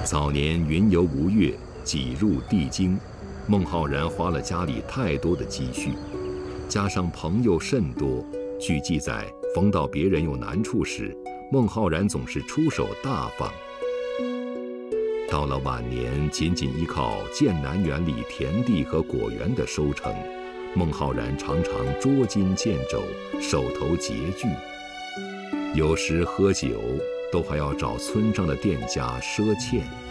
早年云游吴越，挤入帝京，孟浩然花了家里太多的积蓄，加上朋友甚多，据记载，逢到别人有难处时，孟浩然总是出手大方。到了晚年，仅仅依靠剑南园里田地和果园的收成，孟浩然常常捉襟见肘，手头拮据。有时喝酒都还要找村上的店家赊欠。